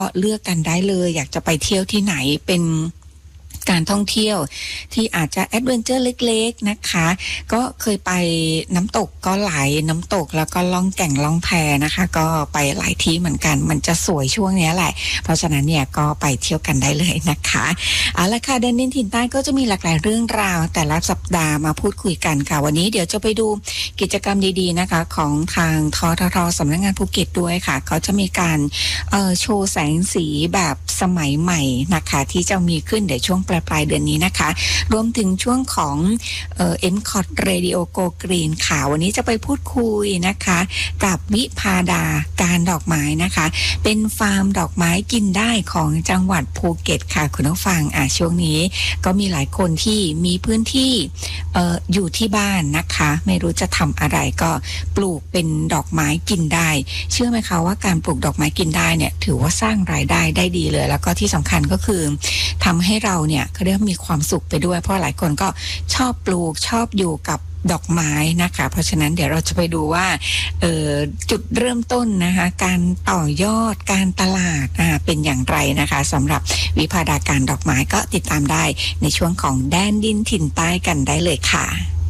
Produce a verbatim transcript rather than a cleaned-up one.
ก็เลือกกันได้เลยอยากจะไปเที่ยวที่ไหนเป็นการท่องเที่ยวที่อาจจะแอดเวนเจอร์เล็กๆนะคะก็เคยไปน้ำตกก็หลายน้ำตกแล้วก็ล่องแก่งล่องแพนะคะก็ไปหลายที่เหมือนกันมันจะสวยช่วงนี้แหละเพราะฉะนั้นเนี่ยก็ไปเที่ยวกันได้เลยนะคะเอาละค่ะแดนดินถิ่นใต้ก็จะมีหลากหลายเรื่องราวแต่ละสัปดาห์มาพูดคุยกันค่ะวันนี้เดี๋ยวจะไปดูกิจกรรมดีๆนะคะของทางทททสำนักงานภูเก็ตด้วยค่ะเขาจะมีการเอ่อโชว์แสงสีแบบสมัยใหม่นะคะที่จะมีขึ้นเดี๋ยวช่วงปลายปลายเดือนนี้นะคะรวมถึงช่วงของเอ่อ เอ็ม ซี โอ ที Radio Go Green ค่ะวันนี้จะไปพูดคุยนะคะกับวิภาดาการดอกไม้นะคะเป็นฟาร์มดอกไม้กินได้ของจังหวัดภูเก็ตค่ะคุณผู้ฟังอ่ะช่วงนี้ก็มีหลายคนที่มีพื้นที่เอ่ออยู่ที่บ้านนะคะไม่รู้จะทำอะไรก็ปลูกเป็นดอกไม้กินได้เชื่อไหมคะว่าการปลูกดอกไม้กินได้เนี่ยถือว่าสร้างรายได้ได้ดีเลยแล้วก็ที่สำคัญก็คือทำให้เราเนี่ยเขาเรียกมีความสุขไปด้วยเพราะหลายคนก็ชอบปลูกชอบอยู่กับดอกไม้นะคะเพราะฉะนั้นเดี๋ยวเราจะไปดูว่าเอ่อจุดเริ่มต้นนะคะการต่อยอดการตลาดอ่าเป็นอย่างไรนะคะสำหรับวิภาดาการดอกไม้ก็ติดตามได้ในช่วงของแดนดินถิ่นใต้กันได้เลยค่ะ